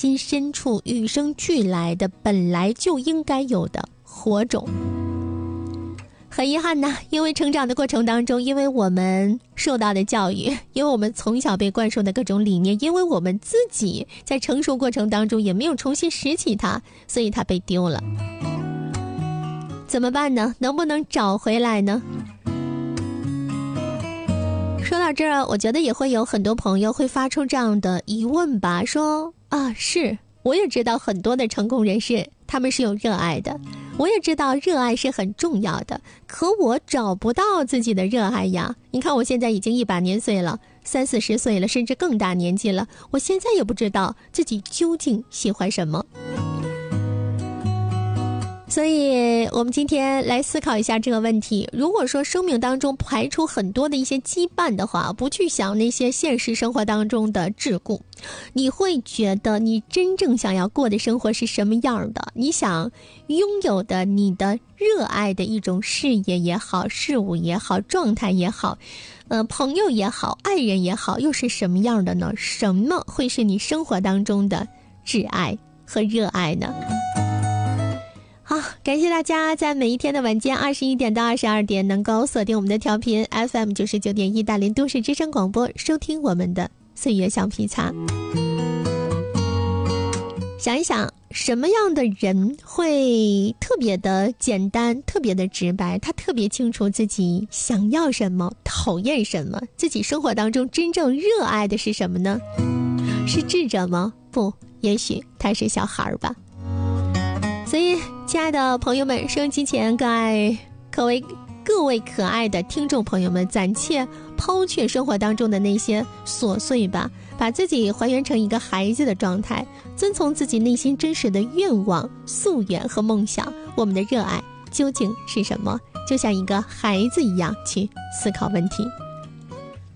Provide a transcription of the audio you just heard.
心深处与生俱来的本来就应该有的火种。很遗憾呢，因为成长的过程当中，因为我们受到的教育，因为我们从小被灌输的各种理念，因为我们自己在成熟过程当中也没有重新拾起它，所以它被丢了。怎么办呢？能不能找回来呢？说到这儿，我觉得也会有很多朋友会发出这样的疑问吧，说是，我也知道很多的成功人士他们是有热爱的，我也知道热爱是很重要的，可我找不到自己的热爱呀。你看我现在已经100年岁了，30-40岁了，甚至更大年纪了，我现在也不知道自己究竟喜欢什么。所以我们今天来思考一下这个问题。如果说生命当中排除很多的一些羁绊的话，不去想那些现实生活当中的桎梏，你会觉得你真正想要过的生活是什么样的？你想拥有的你的热爱的一种事业也好，事物也好，状态也好，朋友也好，爱人也好，又是什么样的呢？什么会是你生活当中的挚爱和热爱呢？好，感谢大家在每一天的晚间21点到22点能够锁定我们的调频 FM 99.1大连都市之声广播，收听我们的岁月橡皮擦。想一想，什么样的人会特别的简单，特别的直白，他特别清楚自己想要什么，讨厌什么，自己生活当中真正热爱的是什么呢？是智者吗？不，也许他是小孩吧。所以亲爱的朋友们，收音机前各位可爱的听众朋友们，暂且抛却生活当中的那些琐碎吧，把自己还原成一个孩子的状态，遵从自己内心真实的愿望、夙愿和梦想。我们的热爱究竟是什么？就像一个孩子一样去思考问题。